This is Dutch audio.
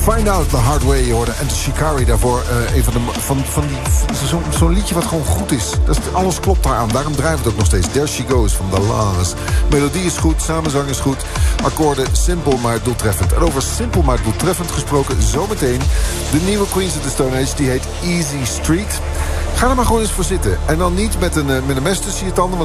Find Out the Hard Way, je hoorde. En de Shikari daarvoor, een van zo'n liedje wat gewoon goed is. Alles klopt daaraan, daarom drijft het ook nog steeds. There She Goes van The Laws. Melodie is goed, samenzang is goed. Akkoorden simpel maar doeltreffend. En over simpel maar doeltreffend gesproken, zometeen de nieuwe Queens of the Stone Age, die heet Easy Street. Ga er maar gewoon eens voor zitten. En dan niet met een mes tussen je tanden,